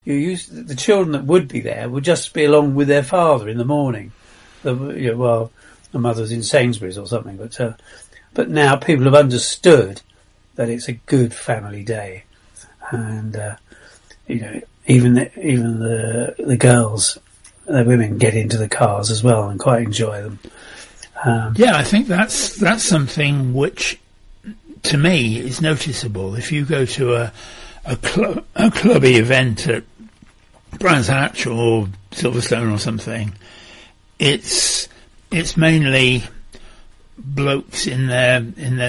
the children that would be there would just be along with their father in the morning. The mother's in Sainsbury's or something, but now people have understood that it's a good family day, and even the girls, the women get into the cars as well and quite enjoy them. I think that's something which, to me, is noticeable. If you go to a clubby event at Brands Hatch or Silverstone or something, it's mainly blokes in their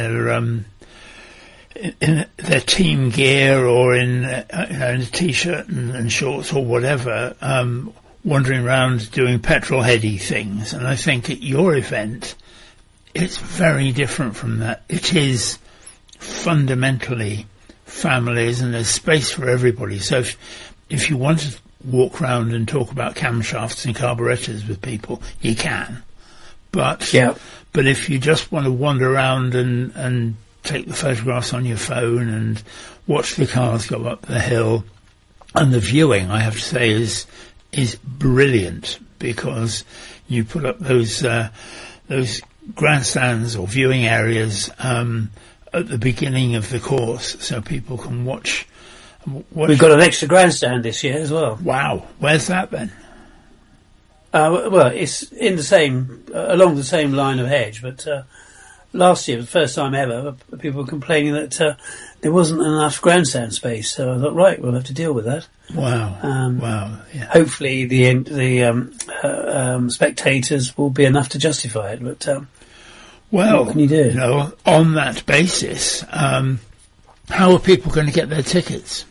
team gear or in a t-shirt and shorts or whatever, wandering around doing petrol-heady things. And I think at your event, it's very different from that. It is fundamentally families, and there's space for everybody. So if you want to walk around and talk about camshafts and carburetors with people, you can. But if you just want to wander around and take the photographs on your phone and watch the cars go up the hill, and the viewing, I have to say, is brilliant, because you put up those grandstands or viewing areas at the beginning of the course, so people can watch. We've got an extra grandstand this year as well. Wow, where's that then? Well, it's in along the same line of hedge, but last year, the first time ever, people were complaining that there wasn't enough grandstand space. So I thought, right, we'll have to deal with that. Wow! Wow! Yeah. Hopefully, the spectators will be enough to justify it. But what can you do? On that basis, how are people going to get their tickets?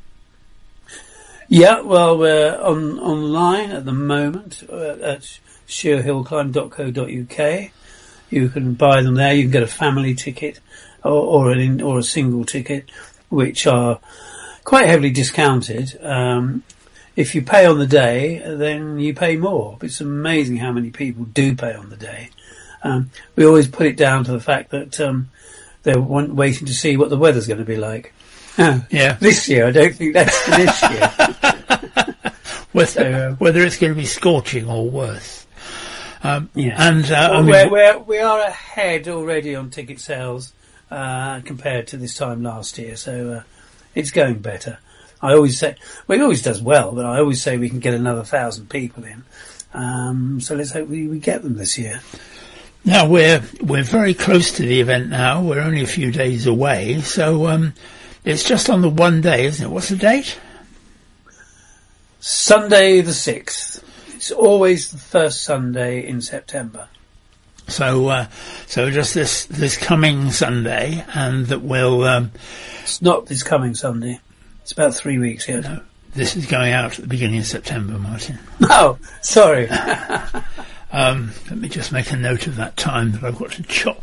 Yeah, well, we're online at the moment at sheerhillclimb.co.uk. You can buy them there. You can get a family ticket or a single ticket, which are quite heavily discounted. If you pay on the day, then you pay more. It's amazing how many people do pay on the day. We always put it down to the fact that they're waiting to see what the weather's going to be like. This year, I don't think that's for this year. Whether it's going to be scorching or worse. We are ahead already on ticket sales compared to this time last year, so it's going better. I always say, it always does well, but I always say we can get another 1,000 people in. So let's hope we get them this year. Now we're very close to the event now. We're only a few days away, so it's just on the one day, isn't it? What's the date? Sunday the 6th. It's always the first Sunday in September. So just this coming Sunday, and that will. It's not this coming Sunday. It's about 3 weeks yet. No, this is going out at the beginning of September, Martin. Oh, sorry. Let me just make a note of that time that I've got to chop.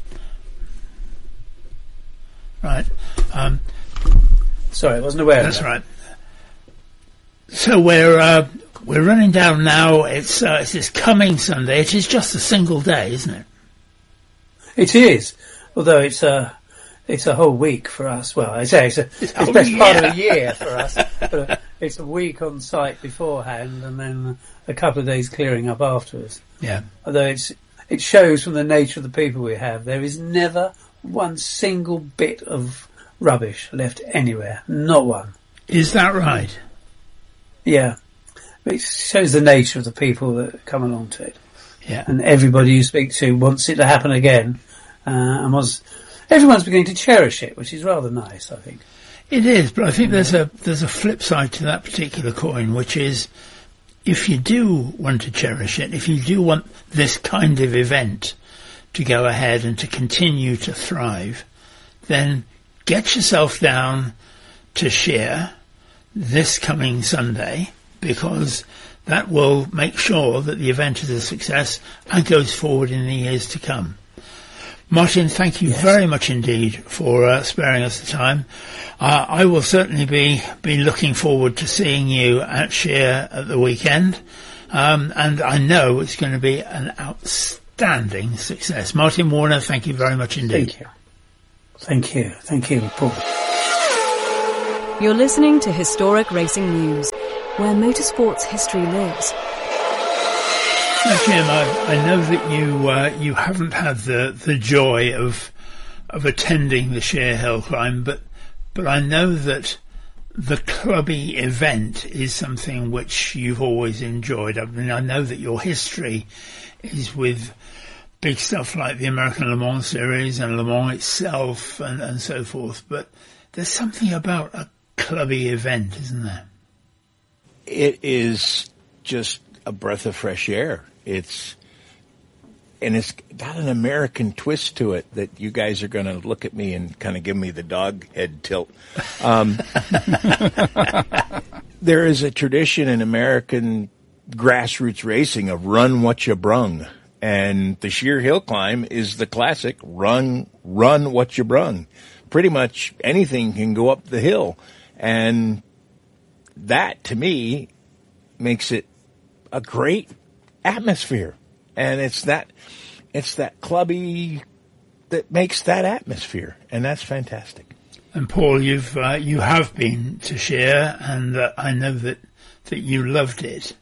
Right. Sorry, I wasn't aware of that. That's right. So we're running down now. It's this coming Sunday. It is just a single day, isn't it? It is, although it's a whole week for us. Well, I say it's the best part of a year for us. But it's a week on site beforehand, and then a couple of days clearing up afterwards. Yeah. Although it shows from the nature of the people we have, there is never one single bit of rubbish left anywhere. Not one. Is that right? Yeah. It shows the nature of the people that come along to it. Yeah. And everybody you speak to wants it to happen again. Everyone's beginning to cherish it, which is rather nice, I think. It is, but I think there's a flip side to that particular coin, which is, if you do want to cherish it, if you do want this kind of event to go ahead and to continue to thrive, then get yourself down to Sheer this coming Sunday, because that will make sure that the event is a success and goes forward in the years to come. Martin, thank you very much indeed for sparing us the time. I will certainly be looking forward to seeing you at Sheer at the weekend, and I know it's going to be an outstanding success. Martin Warner, thank you very much indeed. Thank you, Paul. You're listening to Historic Racing News, where motorsports history lives. Now, Jim, I know that you haven't had the joy of attending the Share Hill Climb, but I know that the clubby event is something which you've always enjoyed. I mean, I know that your history is with big stuff like the American Le Mans Series and Le Mans itself and so forth, but there's something about a clubby event, isn't there? It is just a breath of fresh air. It's got an American twist to it that you guys are going to look at me and kind of give me the dog head tilt. There is a tradition in American grassroots racing of run what you brung. And the Sheer Hill Climb is the classic run what you brung. Pretty much anything can go up the hill. And that, to me, makes it a great atmosphere. And it's that clubby that makes that atmosphere. And that's fantastic. And Paul, you have been to Share, and I know that you loved it.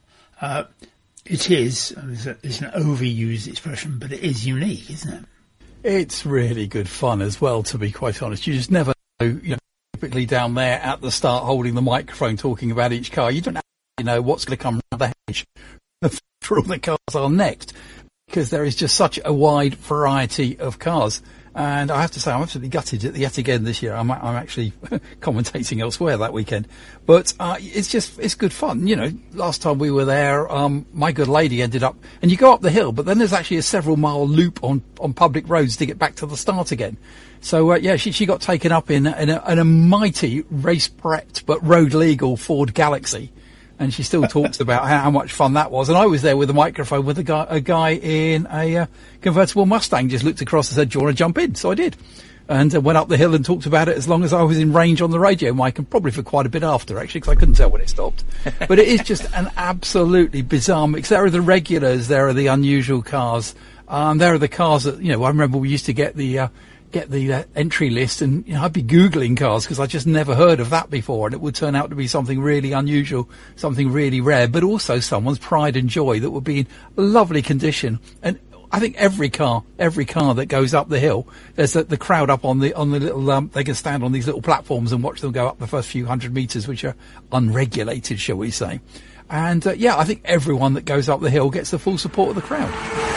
It's an overused expression, but it is unique, isn't it? It's really good fun as well, to be quite honest. You just never know, typically down there at the start holding the microphone talking about each car. You don't know what's going to come around the hedge for all the cars are next, because there is just such a wide variety of cars. And I have to say, I'm absolutely gutted yet again this year. I'm actually commentating elsewhere that weekend. But it's good fun. Last time we were there, my good lady ended up, and you go up the hill, but then there's actually a several mile loop on public roads to get back to the start again. So, she got taken up in a mighty race prepped but road legal Ford Galaxy. And she still talks about how much fun that was. And I was there with a microphone with a guy in a convertible Mustang, just looked across and said, "Do you want to jump in?" So I did. And went up the hill and talked about it as long as I was in range on the radio mic, and probably for quite a bit after, actually, because I couldn't tell when it stopped. But it is just an absolutely bizarre mix. There are the regulars, there are the unusual cars, there are the cars that, I remember we used to get the entry list, and I'd be Googling cars because I just never heard of that before, and it would turn out to be something really unusual, something really rare, but also someone's pride and joy that would be in lovely condition. And I think every car that goes up the hill, there's the crowd up on the little, they can stand on these little platforms and watch them go up the first few hundred meters, which are unregulated, shall we say. And I think everyone that goes up the hill gets the full support of the crowd.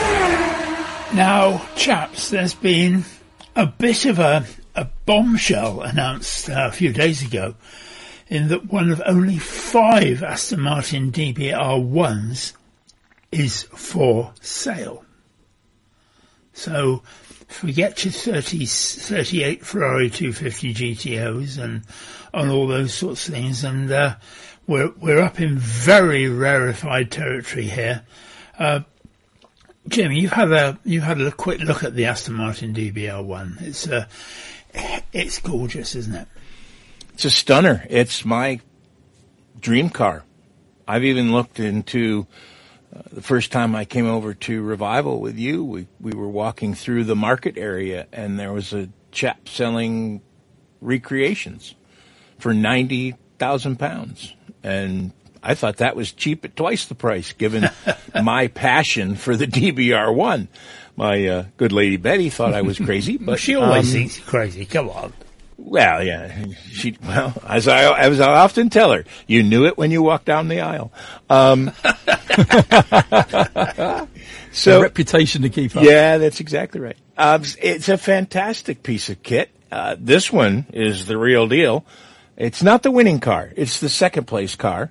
Now, chaps, there's been a bit of a bombshell announced a few days ago, in that one of only 5 Aston Martin DBR1s is for sale. So forget your 38 Ferrari 250 GTOs and all those sorts of things, and we're up in very rarefied territory here. Jim, you've had a quick look at the Aston Martin DBR1. It's gorgeous, isn't it? It's a stunner. It's my dream car. I've even looked into the first time I came over to Revival with you. We were walking through the market area, and there was a chap selling recreations for £90,000, and I thought that was cheap at twice the price, given my passion for the DBR1. My good lady Betty thought I was crazy, but she always thinks you're crazy. Come on. Well, yeah, as I often tell her, you knew it when you walked down the aisle. So a reputation to keep up. Yeah, that's exactly right. It's a fantastic piece of kit. This one is the real deal. It's not the winning car; it's the second place car.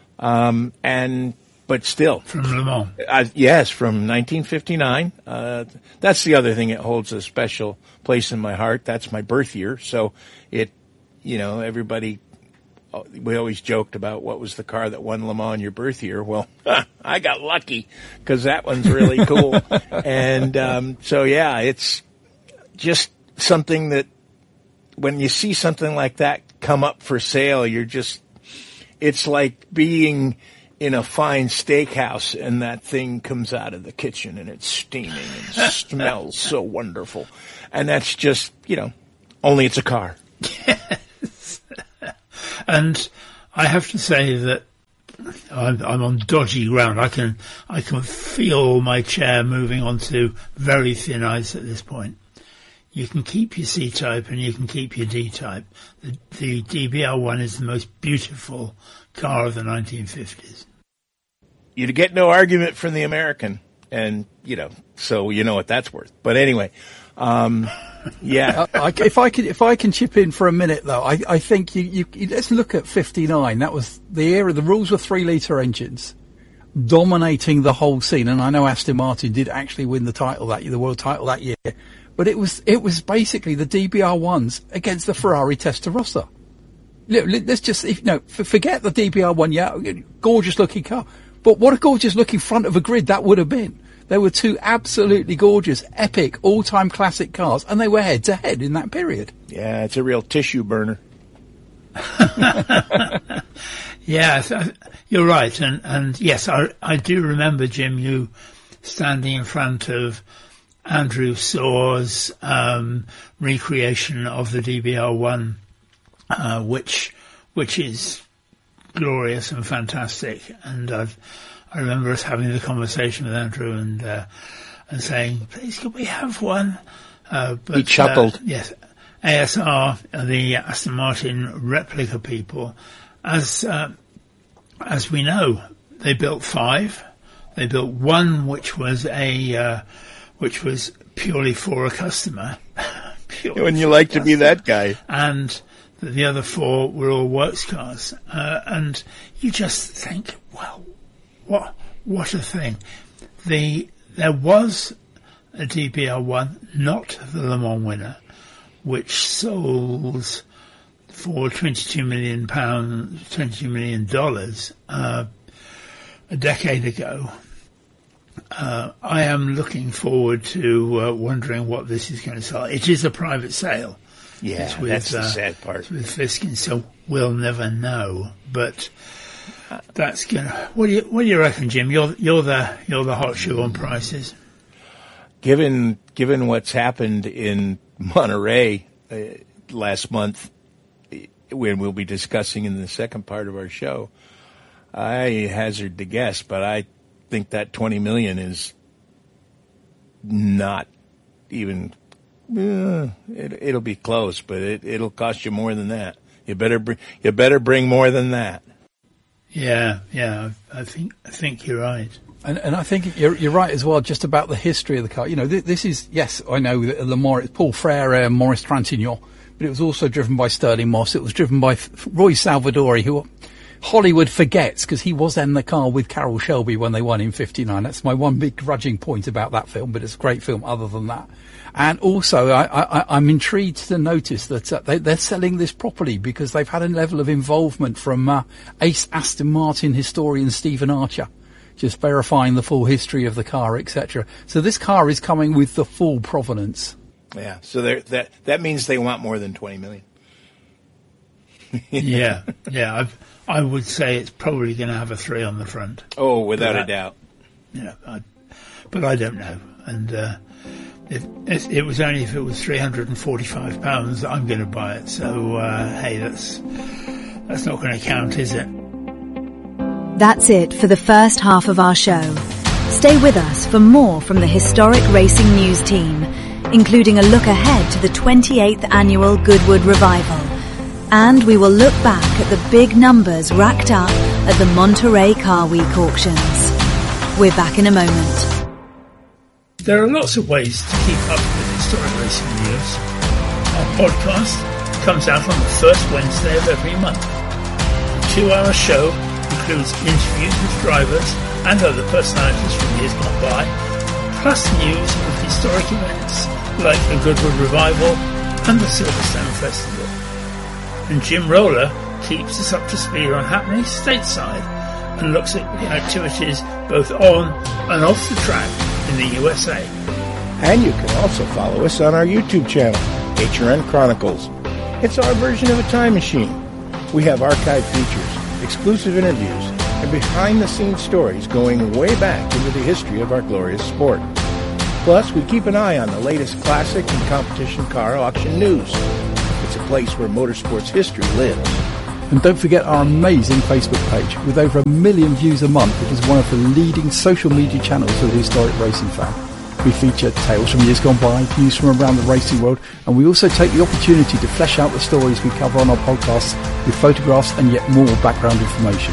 But still. From Le Mans. Yes, from 1959. That's the other thing. It holds a special place in my heart. That's my birth year. So everybody, we always joked about what was the car that won Le Mans your birth year. Well, I got lucky because that one's really cool. And, it's just something that when you see something like that come up for sale, it's like being in a fine steakhouse and that thing comes out of the kitchen and it's steaming and smells so wonderful. And that's just, only it's a car. Yes. And I have to say that I'm on dodgy ground. I can feel my chair moving onto very thin ice at this point. You can keep your C-Type and you can keep your D-Type. The DBR1 is the most beautiful car of the 1950s. You'd get no argument from the American, and, so you know what that's worth. But anyway, yeah. If I can chip in for a minute, though, I think you let's look at 59. That was the era. The rules were 3-litre engines dominating the whole scene. And I know Aston Martin did actually win the title that year, the world title that year. But it was basically the DBR1s against the Ferrari Testarossa. Let's just, forget the DBR1, yeah, gorgeous looking car. But what a gorgeous looking front of a grid that would have been. They were two absolutely gorgeous, epic, all-time classic cars, and they were head-to-head in that period. Yeah, it's a real tissue burner. Yeah, you're right. And yes, I do remember, Jim, you standing in front of Andrew Saw's recreation of the DBR1, which is glorious and fantastic. And I remember us having the conversation with Andrew and saying, "Please, could we have one?" But he chuckled. Yes, ASR, the Aston Martin replica people, as we know, they built 5. They built one which was purely for a customer. Wouldn't you like to be that guy? And the other 4 were all works cars. And you just think, well, what a thing. There was a DBR1, not the Le Mans winner, which sold for $22 million, a decade ago. I am looking forward to wondering what this is going to sell. It is a private sale. Yeah, that's the sad part. It's with Fiskin, so we'll never know. But that's gonna. What do you reckon, Jim? You're the hot shoe on prices. Given what's happened in Monterey last month, when we'll be discussing in the second part of our show, I hazard to guess, but I think that $20 million is not even. It'll be close, but it'll cost you more than that. You better bring more than that. Yeah. I think you're right. And I think you're right as well, just about the history of the car. This is, yes, I know that Le Mans, it's Paul Frere and Maurice Trintignant, but it was also driven by Sterling Moss. It was driven by Roy Salvadori, who Hollywood forgets because he was in the car with Carroll Shelby when they won in 59. That's my one big grudging point about that film, but it's a great film other than that. And also, I'm intrigued to notice that they're selling this properly because they've had a level of involvement from ace Aston Martin historian Stephen Archer, just verifying the full history of the car, etc. So this car is coming with the full provenance. Yeah, so that means they want more than $20 million. Yeah. I would say it's probably going to have a 3 on the front. Oh, without a doubt. Yeah, but I don't know. And it was only if it was £345 that I'm going to buy it. So hey, that's not going to count, is it? That's it for the first half of our show. Stay with us for more from the Historic Racing News team, including a look ahead to the 28th annual Goodwood Revival. And we will look back at the big numbers racked up at the Monterey Car Week auctions. We're back in a moment. There are lots of ways to keep up with historic racing news. Our podcast comes out on the first Wednesday of every month. The 2-hour show includes interviews with drivers and other personalities from years gone by, plus news of historic events like the Goodwood Revival and the Silverstone Festival. And Jim Roller keeps us up to speed on happenings stateside and looks at the activities both on and off the track in the USA. And you can also follow us on our YouTube channel, HRN Chronicles. It's our version of a time machine. We have archive features, exclusive interviews, and behind-the-scenes stories going way back into the history of our glorious sport. Plus, we keep an eye on the latest classic and competition car auction news. It's a place where motorsports history lives. And don't forget our amazing Facebook page. With over 1 million views a month, it is one of the leading social media channels for the historic racing fan. We feature tales from years gone by, news from around the racing world, and we also take the opportunity to flesh out the stories we cover on our podcasts with photographs and yet more background information.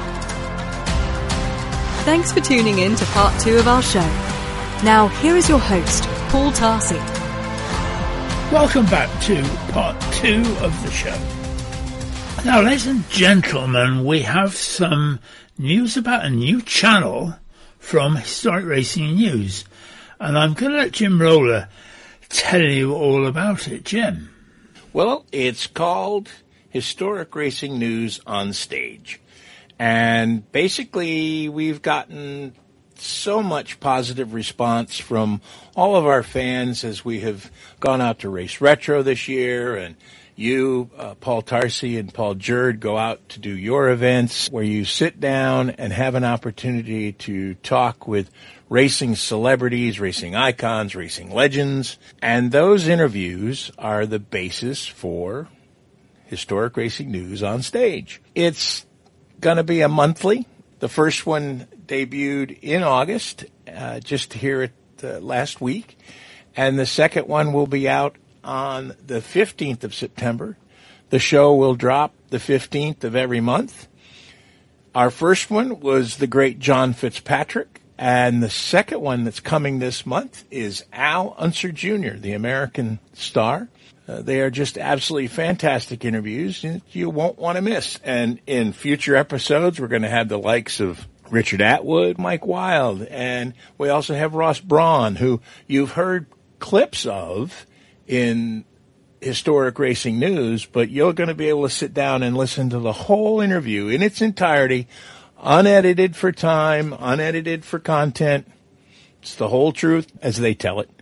Thanks for tuning in to part 2 of our show. Now, here is your host, Paul Tarsi. Welcome back to part 2 of the show. Now, ladies and gentlemen, we have some news about a new channel from Historic Racing News. And I'm going to let Jim Roller tell you all about it. Jim? Well, it's called Historic Racing News on Stage. And basically, we've gotten so much positive response from all of our fans as we have gone out to Race Retro this year, and you, Paul Tarsi and Paul Jerd, go out to do your events where you sit down and have an opportunity to talk with racing celebrities, racing icons, racing legends. And those interviews are the basis for Historic Racing News on Stage. It's going to be a monthly. The first one debuted in August, just here at last week. And the second one will be out on the 15th of September. The show will drop the 15th of every month. Our first one was the great John Fitzpatrick, and the second one that's coming this month is Al Unser Jr., the American star. They are just absolutely fantastic interviews you won't want to miss. And in future episodes, we're going to have the likes of Richard Atwood, Mike Wild, and we also have Ross Braun, who you've heard clips of in Historic Racing News, but you're going to be able to sit down and listen to the whole interview in its entirety, unedited for time, unedited for content. It's the whole truth as they tell it.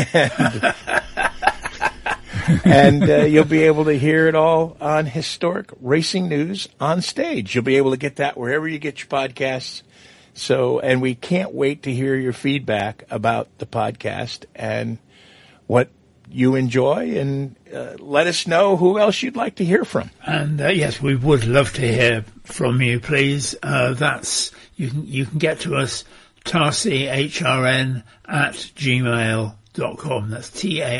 And you'll be able to hear it all on Historic Racing News on Stage. You'll be able to get that wherever you get your podcasts. So, and we can't wait to hear your feedback about the podcast and what you enjoy, and let us know who else you'd like to hear from. And yes, we would love to hear from you, please. That's you can get to us, tarsyhrn @gmail.com. That's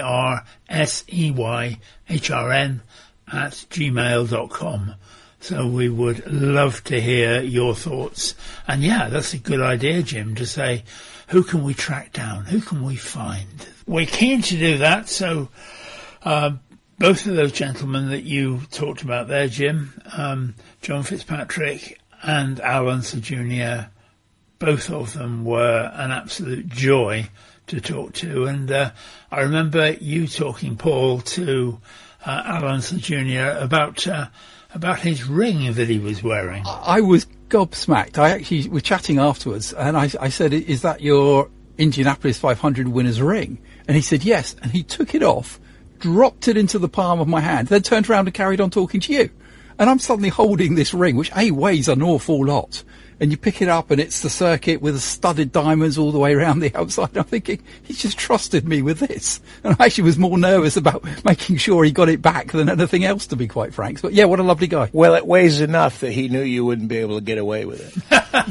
TARSEYHRN @gmail.com. So we would love to hear your thoughts. And yeah, that's a good idea, Jim, to say, who can we track down? Who can we find? We're keen to do that. So both of those gentlemen that you talked about there, Jim, John Fitzpatrick and Al Unser Jr., both of them were an absolute joy to talk to. And I remember you talking, Paul, to Al Unser Jr. about his ring that he was wearing. I was gobsmacked. I actually were chatting afterwards, and I said, "Is that your Indianapolis 500 winner's ring?" And he said, "Yes." And he took it off, dropped it into the palm of my hand, then turned around and carried on talking to you. And I'm suddenly holding this ring, which weighs an awful lot. And you pick it up, and it's the circuit with the studded diamonds all the way around the outside. I'm thinking, he's just trusted me with this. And I actually was more nervous about making sure he got it back than anything else, to be quite frank. But yeah, what a lovely guy. Well, it weighs enough that he knew you wouldn't be able to get away with it.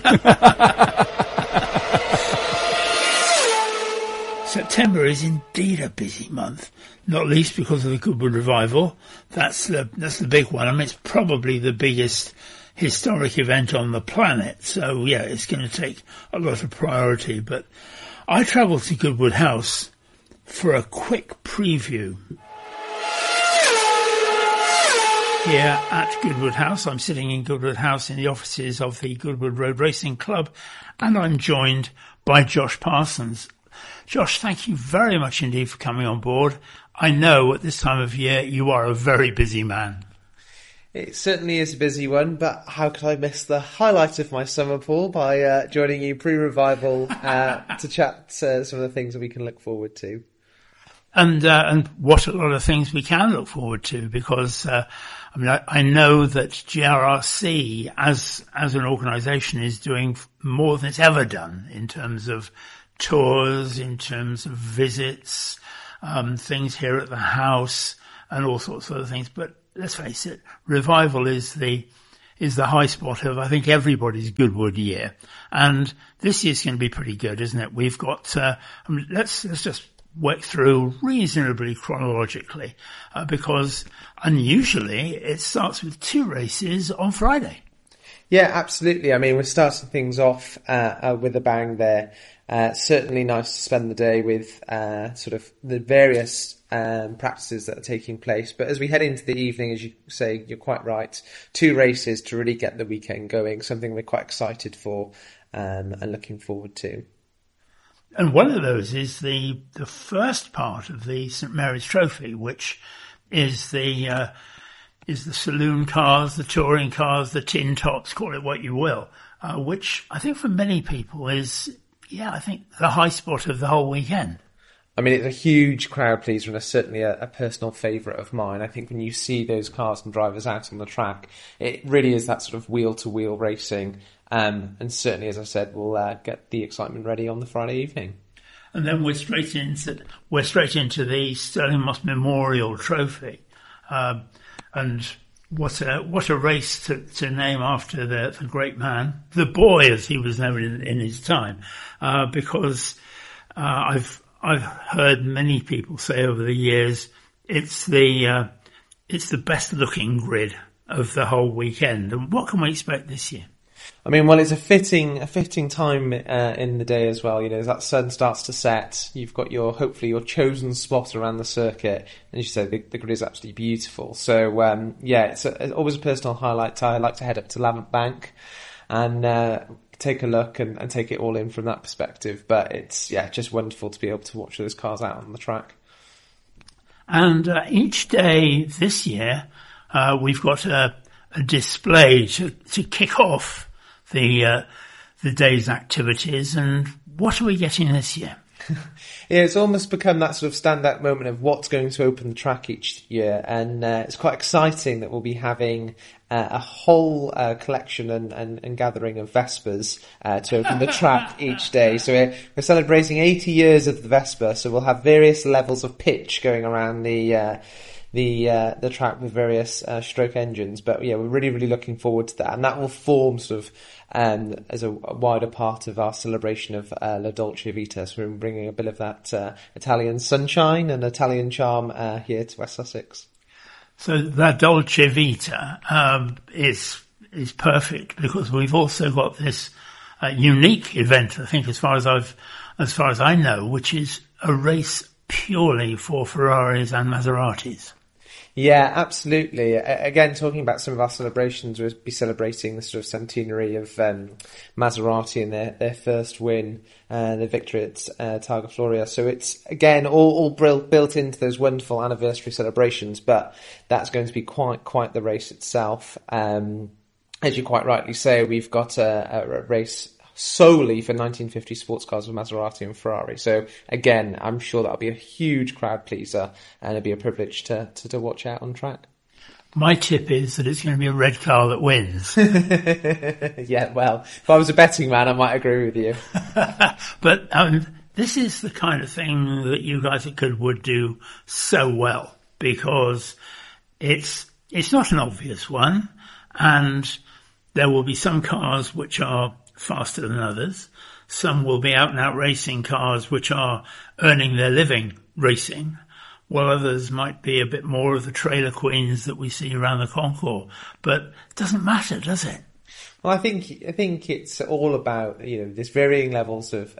September is indeed a busy month, not least because of the Goodwood Revival. That's the big one. I mean, it's probably the biggest historic event on the planet. So, yeah, it's going to take a lot of priority. But I travelled to Goodwood House for a quick preview. Here at Goodwood House, I'm sitting in Goodwood House in the offices of the Goodwood Road Racing Club, and I'm joined by Josh Parsons. Josh, thank you very much indeed for coming on board. I know at this time of year you are a very busy man. It certainly is a busy one, but how could I miss the highlight of my summer, Paul, by joining you pre-revival to chat some of the things that we can look forward to. And what a lot of things we can look forward to, because I know that GRRC as an organisation is doing more than it's ever done in terms of tours, in terms of visits, things here at the house, and all sorts of other things. But let's face it, Revival is the high spot of, I think, everybody's Goodwood year. And this year's going to be pretty good, isn't it? We've got, let's just work through reasonably chronologically, because unusually it starts with 2 races on Friday. Yeah, absolutely. I mean, we're starting things off with a bang there. Certainly nice to spend the day with sort of the various practices that are taking place. But as we head into the evening, as you say, you're quite right, 2 races to really get the weekend going, something we're quite excited for and looking forward to. And one of those is the first part of the St Mary's Trophy, which is the saloon cars, the touring cars, the tin tops, call it what you will, which I think for many people is, I think the high spot of the whole weekend. I mean, it's a huge crowd pleaser and certainly a personal favourite of mine. I think when you see those cars and drivers out on the track, it really is that sort of wheel-to-wheel racing. And certainly, as I said, we'll get the excitement ready on the Friday evening. And then we're straight into the Stirling Moss Memorial Trophy. And what a race to name after the great man, the boy as he was known in his time, because I've heard many people say over the years it's the best looking grid of the whole weekend. And what can we expect this year? I mean, well, it's a fitting time in the day as well. You know, as that sun starts to set, you've got hopefully your chosen spot around the circuit. And as you say, the grid is absolutely beautiful. So, it's always a personal highlight. I like to head up to Lavant Bank and take a look and take it all in from that perspective. But it's, just wonderful to be able to watch those cars out on the track. And each day this year, we've got a display to kick off the day's activities. And what are we getting this year? Yeah, it's almost become that sort of standout moment of what's going to open the track each year, and it's quite exciting that we'll be having a whole collection and gathering of Vespers to open the track each day. So we're celebrating 80 years of the Vespa, so we'll have various levels of pitch going around the track with various stroke engines. But we're really, really looking forward to that, and that will form sort of as a wider part of our celebration of La Dolce Vita. So we're bringing a bit of that Italian sunshine and Italian charm here to West Sussex. So La Dolce Vita is perfect, because we've also got this unique event, I think, as far as I know, which is a race purely for Ferraris and Maseratis. Yeah, absolutely. Again, talking about some of our celebrations, we'll be celebrating the sort of centenary of Maserati and their first win, the victory at Targa Florio. So it's, again, all built into those wonderful anniversary celebrations, but that's going to be quite the race itself. As you quite rightly say, we've got a race solely for 1950 sports cars with Maserati and Ferrari. So again, I'm sure that'll be a huge crowd pleaser, and it'll be a privilege to watch out on track. My tip is that it's going to be a red car that wins. Yeah, well, if I was a betting man, I might agree with you. But this is the kind of thing that you guys at Goodwood do so well, because it's not an obvious one, and there will be some cars which are faster than others. Some will be out and out racing cars which are earning their living racing, while others might be a bit more of the trailer queens that we see around the concours. But it doesn't matter, does it? Well, I think it's all about, there's varying levels of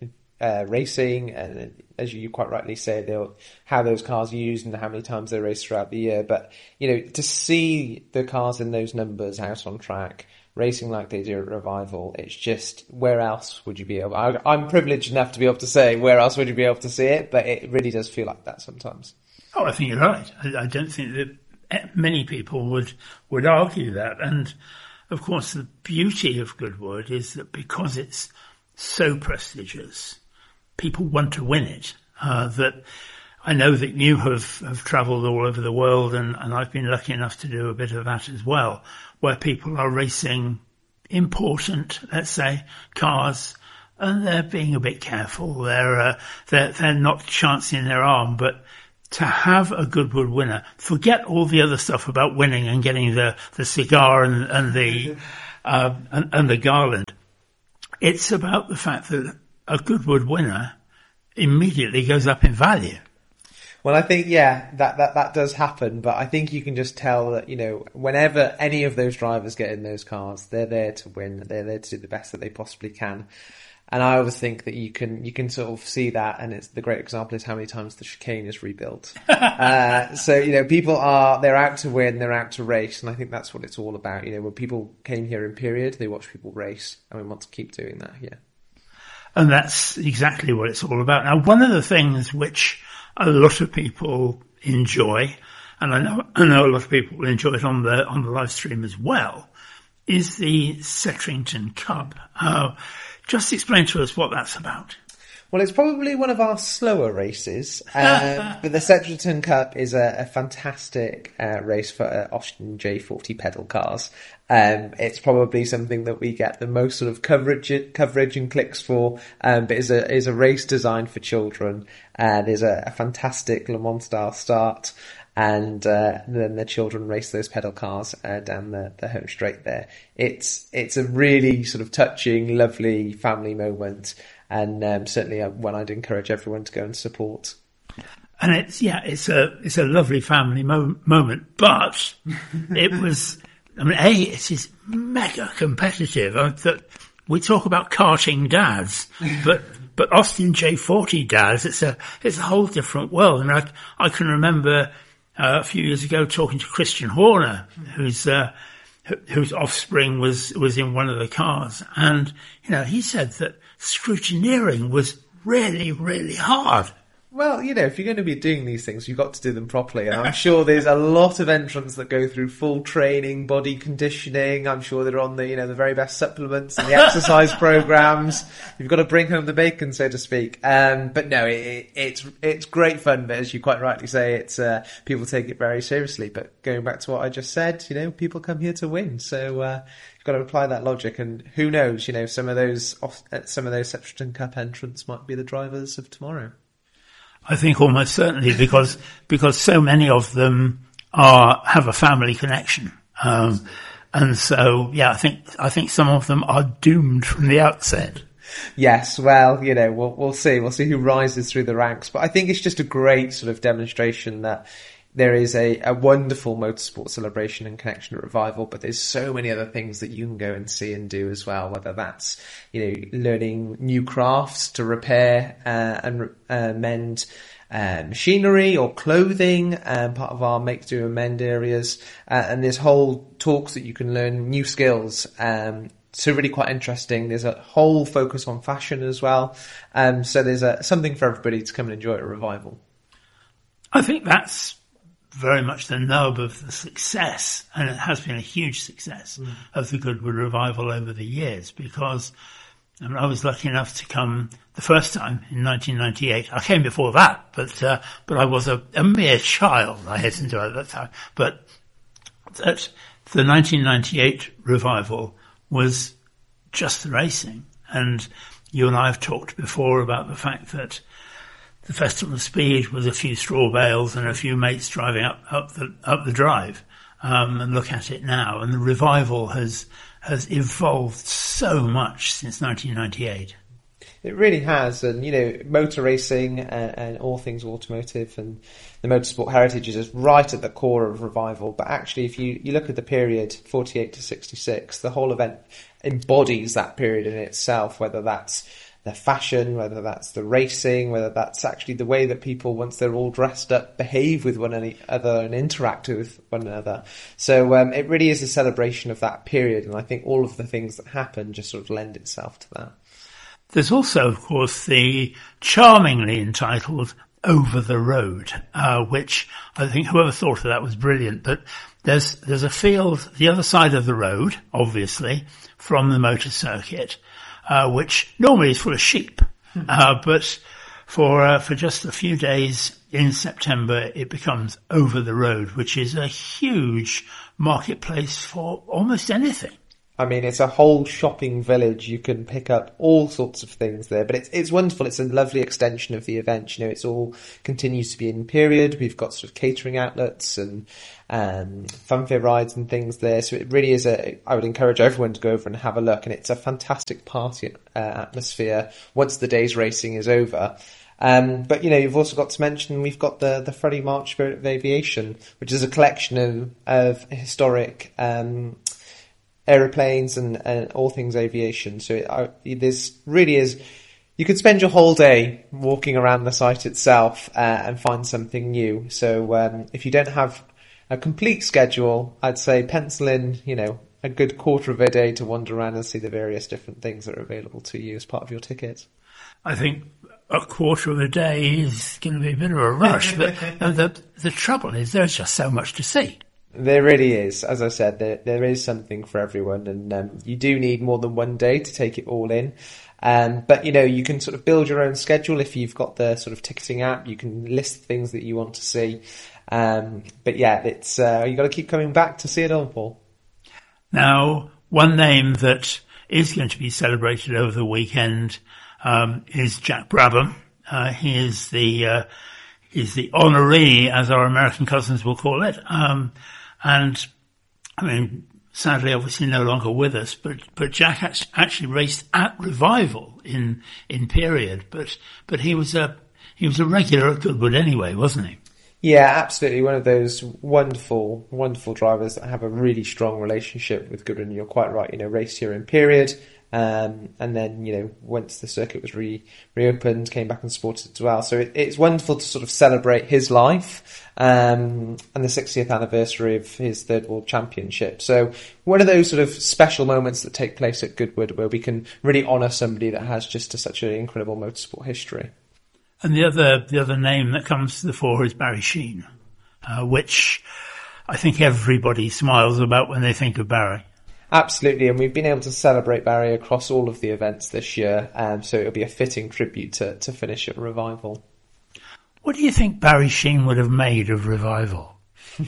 racing, and as you quite rightly say, how those cars are used and how many times they race throughout the year. But, to see the cars in those numbers out on track, racing like they do at Revival, it's just, where else would you be able... I'm privileged enough to be able to say, where else would you be able to see it? But it really does feel like that sometimes. Oh, I think you're right. I don't think that many people would argue that. And, of course, the beauty of Goodwood is that because it's so prestigious, people want to win it. That I know that you have travelled all over the world, and I've been lucky enough to do a bit of that as well, where people are racing important, let's say, cars, and they're being a bit careful. They're not chancing their arm, but to have a Goodwood winner, forget all the other stuff about winning and getting the cigar and the garland. It's about the fact that a Goodwood winner immediately goes up in value. Well, I think, yeah, that does happen, but I think you can just tell that, whenever any of those drivers get in those cars, they're there to win. They're there to do the best that they possibly can. And I always think that you can sort of see that, and it's the great example is how many times the chicane is rebuilt. So, people they're out to win, they're out to race, and I think that's what it's all about. When people came here in period, they watch people race, and we want to keep doing that, yeah. And that's exactly what it's all about. Now, one of the things which a lot of people enjoy, and I know a lot of people will enjoy it on the live stream as well, is the Settrington Cup. Just explain to us what that's about. Well, it's probably one of our slower races, but the Settrington Cup is a fantastic race for Austin J40 pedal cars. It's probably something that we get the most sort of coverage and clicks for, but is a race designed for children. There's a fantastic Le Mans style start, and then the children race those pedal cars down the home straight there. It's a really sort of touching, lovely family moment, and certainly one I'd encourage everyone to go and support. And it's a lovely family moment, but it was. It is mega competitive. We talk about karting dads, but Austin J40 dads, it's a whole different world. And I can remember a few years ago talking to Christian Horner, whose offspring was in one of the cars, and he said that scrutineering was really, really hard. Well, if you're going to be doing these things, you've got to do them properly. And I'm sure there's a lot of entrants that go through full training, body conditioning. I'm sure they're on the very best supplements and the exercise programs. You've got to bring home the bacon, so to speak. But no, it's great fun. But as you quite rightly say, it's people take it very seriously. But going back to what I just said, people come here to win. So you've got to apply that logic. And who knows? Some of those Settrington Cup entrants might be the drivers of tomorrow. I think almost certainly because so many of them have a family connection, and so I think some of them are doomed from the outset. Yes, well, we'll see. We'll see who rises through the ranks. But I think it's just a great sort of demonstration that there is a wonderful motorsport celebration and connection at Revival, but there's so many other things that you can go and see and do as well, whether that's, learning new crafts to repair and mend machinery or clothing, part of our make, do and mend areas. And there's whole talks that you can learn new skills. So really quite interesting. There's a whole focus on fashion as well. So there's something for everybody to come and enjoy at Revival. I think that's very much the nub of the success, and it has been a huge success of the Goodwood Revival over the years, because I was lucky enough to come the first time in 1998. I came before that, but I was a mere child, I hasten to add, at that time. But the 1998 Revival was just the racing, and you and I have talked before about the fact that the Festival of Speed was a few straw bales and a few mates driving up the drive. And look at it now, and the Revival has evolved so much since 1998. It really has, and motor racing and all things automotive and the motorsport heritage is right at the core of Revival. But actually, if you look at the period 48 to 66, the whole event embodies that period in itself, whether that's the fashion, whether that's the racing, whether that's actually the way that people, once they're all dressed up, behave with one another and interact with one another. So it really is a celebration of that period, and I think all of the things that happen just sort of lend itself to that. There's also, of course, the charmingly entitled Over the Road, which I think whoever thought of that was brilliant. But there's a field the other side of the road, obviously, from the motor circuit, which normally is full of sheep. But for just a few days in September, it becomes Over the Road, which is a huge marketplace for almost anything. I mean, it's a whole shopping village. You can pick up all sorts of things there, but it's wonderful. It's a lovely extension of the event. You know, it's all continues to be in period. We've got sort of catering outlets and funfair rides and things there. So it really is I would encourage everyone to go over and have a look. And it's a fantastic party atmosphere once the day's racing is over. But you know, you've also got to mention we've got the Freddie March Spirit of Aviation, which is a collection of historic aeroplanes and all things aviation. So this really is, you could spend your whole day walking around the site itself and find something new. So if you don't have a complete schedule, I'd say pencil in, you know, a good quarter of a day to wander around and see the various different things that are available to you as part of your ticket. I think a quarter of a day is going to be a bit of a rush, but the trouble is there's just so much to see. There really is. As I said, there is something for everyone, and you do need more than one day to take it all in. But, you know, you can sort of build your own schedule if you've got the sort of ticketing app. You can list things that you want to see. But yeah, it's you got to keep coming back to see it all, Paul. Now, one name that is going to be celebrated over the weekend is Jack Brabham. He is the honoree, as our American cousins will call it. And I mean, sadly, obviously no longer with us, but Jack actually raced at Revival in period, but he was a regular at Goodwood anyway, wasn't he? Yeah, absolutely. One of those wonderful, wonderful drivers that have a really strong relationship with Goodwood. And you're quite right, you know, raced here in period. And then, you know, once the circuit was reopened, came back and supported as well. So it's wonderful to sort of celebrate his life, and the 60th anniversary of his third world championship. So one of those sort of special moments that take place at Goodwood where we can really honour somebody that has just such an incredible motorsport history. And the other name that comes to the fore is Barry Sheene, which I think everybody smiles about when they think of Barry. Absolutely, and we've been able to celebrate Barry across all of the events this year, so it'll be a fitting tribute to finish at Revival. What do you think Barry Sheene would have made of Revival?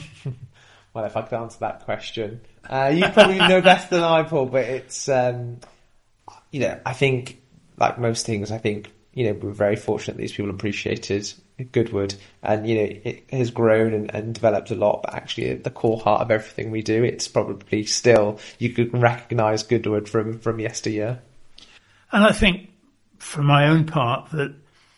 Well, if I could answer that question. You probably know better than I, Paul, but it's, you know, I think, like most things, I think, you know, we're very fortunate that these people appreciated Goodwood, and, you know, it has grown and developed a lot, but actually at the core heart of everything we do, it's probably still, you could recognise Goodwood from yesteryear. And I think, for my own part, that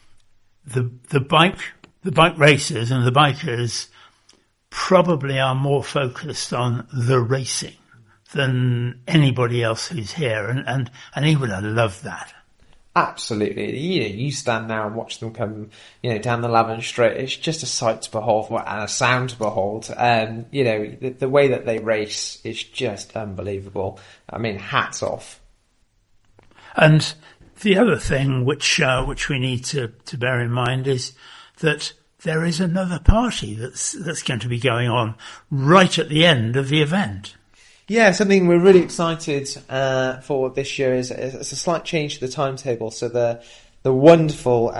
the bike racers and the bikers probably are more focused on the racing than anybody else who's here, and he would have loved that. Absolutely. You know, you stand now and watch them come, you know, down the Lavender Straight. It's just a sight to behold and a sound to behold. And, you know, the way that they race is just unbelievable. I mean, hats off. And the other thing which we need to bear in mind is that there is another party that's going to be going on right at the end of the event. Yeah, something we're really excited for this year is a slight change to the timetable. So the wonderful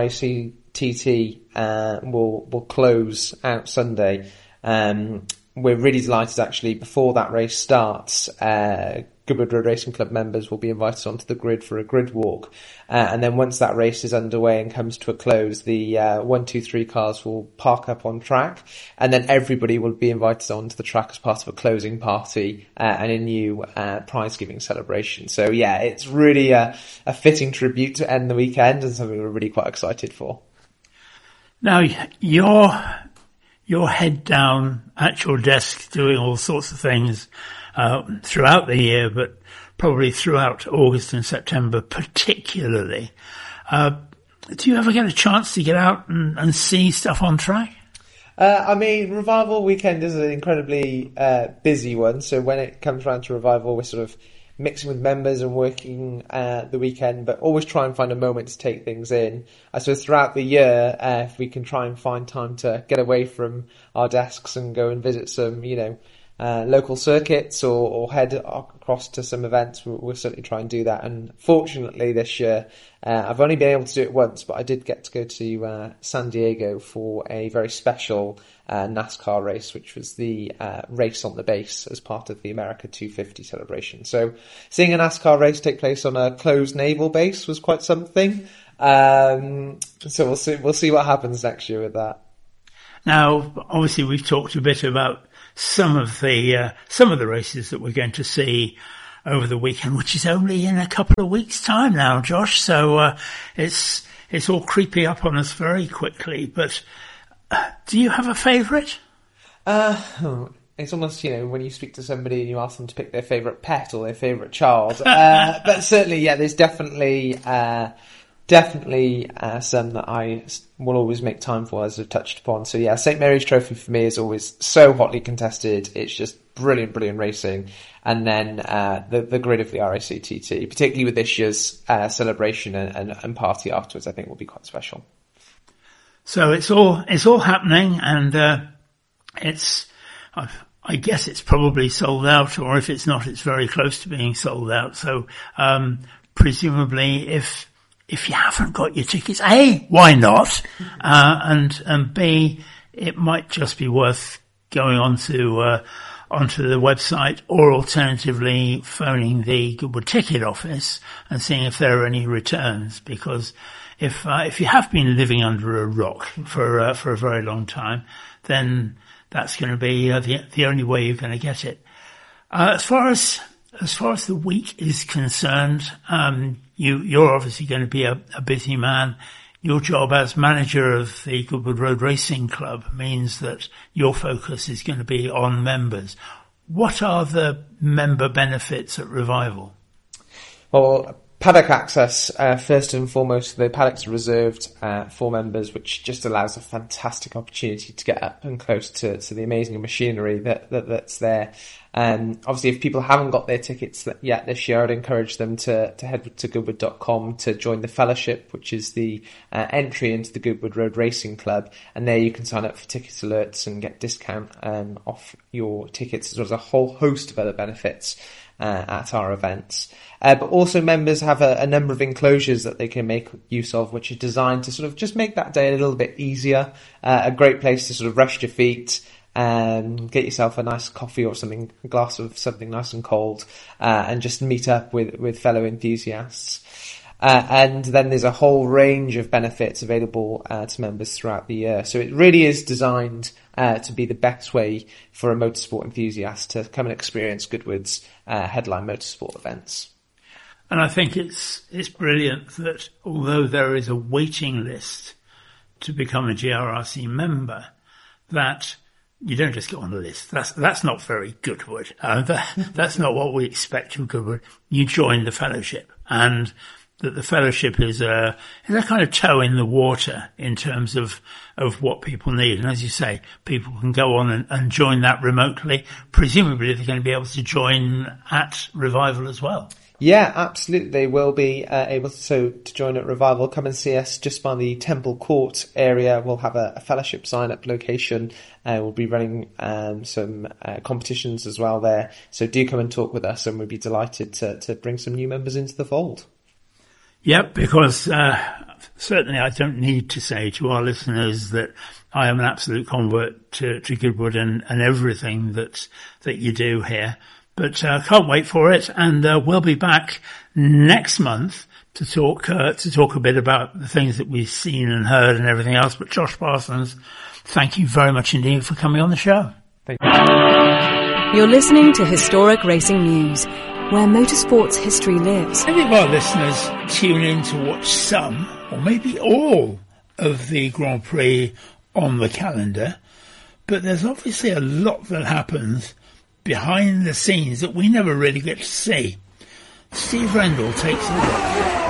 RACTT will close out Sunday. We're really delighted, actually, before that race starts, Goodwood Road Racing Club members will be invited onto the grid for a grid walk. And then once that race is underway and comes to a close, the 1, 2, 3 cars will park up on track. And then everybody will be invited onto the track as part of a closing party and a new prize-giving celebration. So, yeah, it's really a fitting tribute to end the weekend and something we're really quite excited for. Now, you're head down at your desk doing all sorts of things throughout the year, but probably throughout August and September particularly. Do you ever get a chance to get out and see stuff on track? I mean, Revival weekend is an incredibly busy one, so when it comes around to Revival, we're sort of mixing with members and working the weekend, but always try and find a moment to take things in. I suppose throughout the year, if we can try and find time to get away from our desks and go and visit some, you know, local circuits or head across to some events, we'll certainly try and do that. And fortunately this year, I've only been able to do it once, but I did get to go to San Diego for a very special NASCAR race, which was the race on the base as part of the America 250 celebration. So seeing a NASCAR race take place on a closed naval base was quite something. So we'll see what happens next year with that. Now, obviously, we've talked a bit about some of the races that we're going to see over the weekend, which is only in a couple of weeks' time now, Josh. So it's all creeping up on us very quickly. But do you have a favourite? It's almost, when you speak to somebody and you ask them to pick their favourite pet or their favourite child. But certainly, yeah, there's definitely some that I will always make time for, as I've touched upon. So yeah, St. Mary's Trophy for me is always so hotly contested. It's just brilliant racing. And then the grid of the RACTT, particularly with this year's celebration and party afterwards, I think will be quite special. So it's all happening, and I guess it's probably sold out, or if it's not, it's very close to being sold out. So presumably, if you haven't got your tickets, A, why not? And B, it might just be worth going onto the website, or alternatively phoning the Goodwood ticket office and seeing if there are any returns. Because if you have been living under a rock for a very long time, then that's going to be the only way you're going to get it. As far as the week is concerned, you're obviously going to be a busy man. Your job as manager of the Goodwood Road Racing Club means that your focus is going to be on members. What are the member benefits at Revival? Well, paddock access, first and foremost, the paddocks are reserved for members, which just allows a fantastic opportunity to get up and close to the amazing machinery that's there. Obviously, if people haven't got their tickets yet this year, I'd encourage them to head to goodwood.com to join the fellowship, which is the entry into the Goodwood Road Racing Club. And there you can sign up for ticket alerts and get discount off your tickets, as well as a whole host of other benefits at our events. But also members have a number of enclosures that they can make use of, which are designed to sort of just make that day a little bit easier. A great place to sort of rest your feet, get yourself a nice coffee or something, a glass of something nice and cold, and just meet up with fellow enthusiasts. And then there's a whole range of benefits available to members throughout the year. So it really is designed to be the best way for a motorsport enthusiast to come and experience Goodwood's headline motorsport events. And I think it's brilliant that although there is a waiting list to become a GRRC member, that you don't just get on the list. That's not very Goodwood. That's not what we expect from Goodwood. You join the fellowship, and that the fellowship is a kind of toe in the water in terms of what people need. And as you say, people can go on and join that remotely. Presumably they're going to be able to join at Revival as well. Yeah, absolutely. They will be able to join at Revival. Come and see us just by the Temple Court area. We'll have a fellowship sign-up location. We'll be running some competitions as well there. So do come and talk with us, and we'd be delighted to bring some new members into the fold. Yep, because certainly I don't need to say to our listeners that I am an absolute convert to Goodwood and everything that you do here. But can't wait for it, and we'll be back next month to talk a bit about the things that we've seen and heard and everything else. But Josh Parsons, thank you very much indeed for coming on the show. Thank you. You're listening to Historic Racing News, where motorsports history lives. Many of our listeners tune in to watch some, or maybe all, of the Grand Prix on the calendar, but there's obviously a lot that happens behind the scenes that we never really get to see. Steve Rendell takes a look.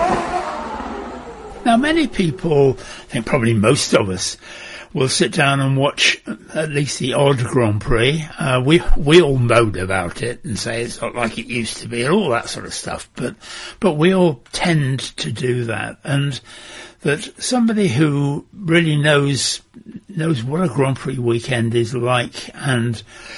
Now, many people, I think probably most of us, will sit down and watch at least the odd Grand Prix. We all moan about it and say it's not like it used to be and all that sort of stuff, but we all tend to do that. And that somebody who really knows what a Grand Prix weekend is like and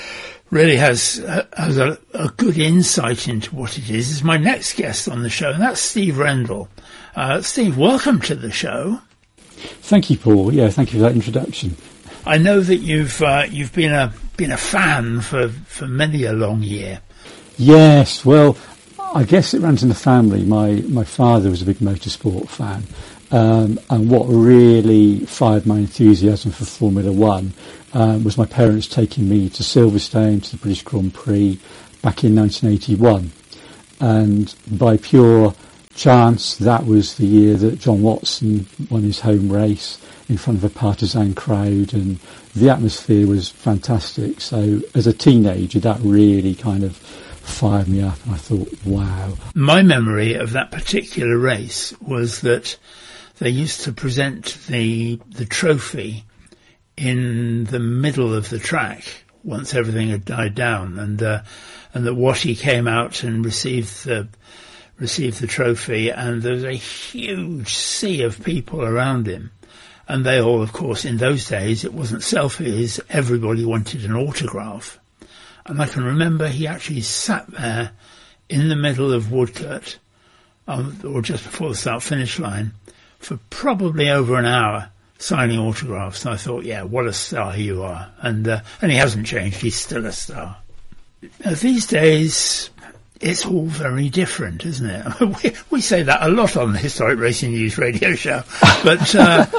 really has a good insight into what it is my next guest on the show, and that's Steve Rendell. Steve, welcome to the show. Thank you, Paul. Yeah, thank you for that introduction. I know that you've been a fan for many a long year. Yes, well, I guess it runs in the family. My father was a big motorsport fan, and what really fired my enthusiasm for Formula One was my parents taking me to Silverstone, to the British Grand Prix back in 1981. And by pure chance, that was the year that John Watson won his home race in front of a partisan crowd, and the atmosphere was fantastic. So as a teenager, that really kind of fired me up, and I thought, wow. My memory of that particular race was that they used to present the trophy in the middle of the track once everything had died down, and that Watty came out and received the trophy, and there was a huge sea of people around him, and they all, of course, in those days it wasn't selfies, everybody wanted an autograph. And I can remember he actually sat there in the middle of Woodcote, or just before the start-finish line, for probably over an hour, signing autographs. And I thought, yeah, what a star you are. And he hasn't changed. He's still a star. Now, these days, it's all very different, isn't it? We say that a lot on the Historic Racing News radio show, but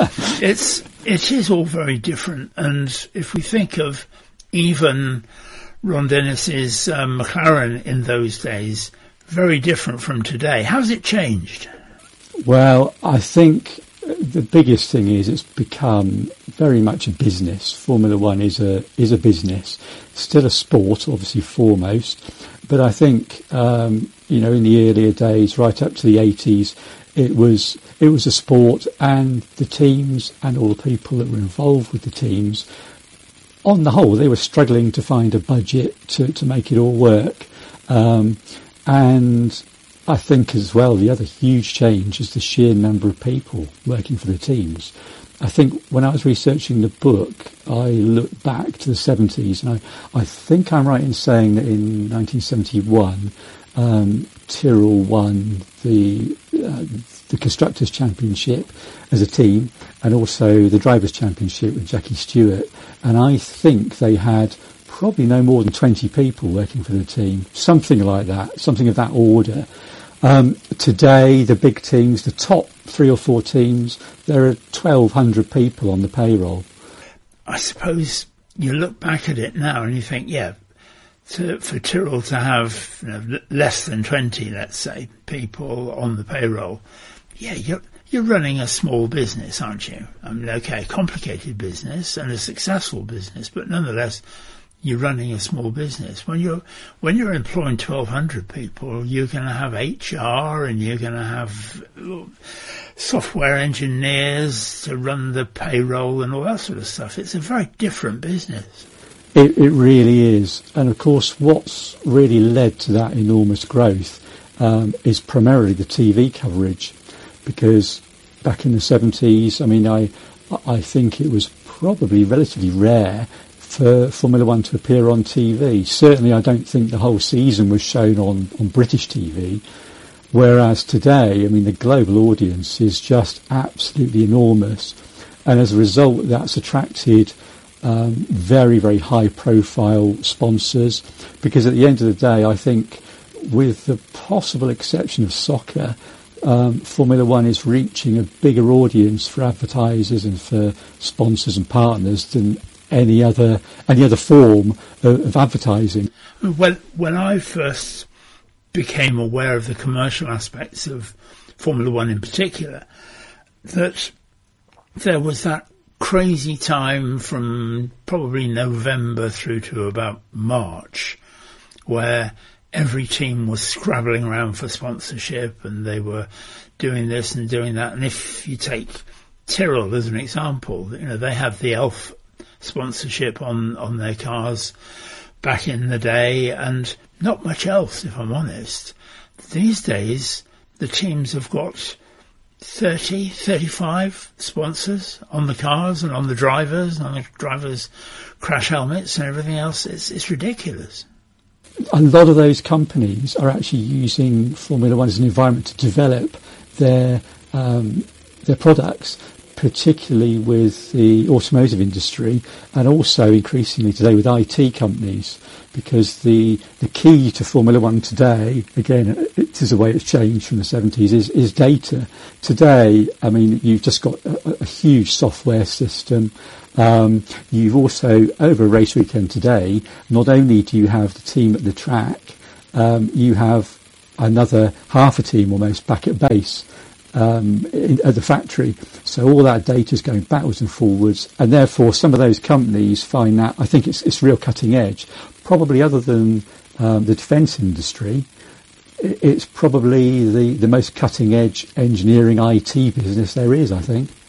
it is all very different. And if we think of even Ron Dennis's McLaren in those days, very different from today. How's it changed? Well, I think the biggest thing is it's become very much a business. Formula One is a business, still a sport, obviously foremost. But I think in the earlier days, right up to the 80s, it was a sport, and the teams and all the people that were involved with the teams, on the whole, they were struggling to find a budget to make it all work. And I think as well, the other huge change is the sheer number of people working for the teams. I think when I was researching the book, I looked back to the 70s, and I think I'm right in saying that in 1971, Tyrrell won the Constructors' Championship as a team, and also the Drivers' Championship with Jackie Stewart. And I think they had probably no more than 20 people working for the team, something like that, something of that order. Today, the big teams, the top 3 or 4 teams, there are 1,200 people on the payroll. I suppose you look back at it now and you think, yeah, for Tyrrell to have less than 20, let's say, people on the payroll, yeah, you're running a small business, aren't you? I mean, okay, complicated business and a successful business, but nonetheless, you're running a small business. When you're employing 1,200 people, you're going to have HR, and you're going to have software engineers to run the payroll and all that sort of stuff. It's a very different business. It really is. And of course, what's really led to that enormous growth is primarily the TV coverage, because back in the 70s, I mean, I think it was probably relatively rare for Formula One to appear on TV. Certainly I don't think the whole season was shown on British TV, whereas today, I mean, the global audience is just absolutely enormous, and as a result that's attracted very, very high profile sponsors, because at the end of the day, I think with the possible exception of soccer, Formula One is reaching a bigger audience for advertisers and for sponsors and partners than any other form of advertising. Well, when I first became aware of the commercial aspects of Formula One in particular, that there was that crazy time from probably November through to about March, where every team was scrabbling around for sponsorship, and they were doing this and doing that. And if you take Tyrrell as an example, they had the Elf sponsorship on their cars back in the day, and not much else, if I'm honest. These days, the teams have got 30, 35 sponsors on the cars and on the drivers and on the drivers' crash helmets and everything else. It's ridiculous. A lot of those companies are actually using Formula One as an environment to develop their products, particularly with the automotive industry and also increasingly today with IT companies, because the key to Formula One today, again, it is the way it's changed from the 70s, is data. Today, I mean, you've just got a huge software system. You've also, over a race weekend today, not only do you have the team at the track, you have another half a team almost back at base. At the factory, so all that data is going backwards and forwards, and therefore some of those companies find that, I think it's real cutting edge. Probably other than the defence industry, it's probably the most cutting edge engineering IT business there is, I think.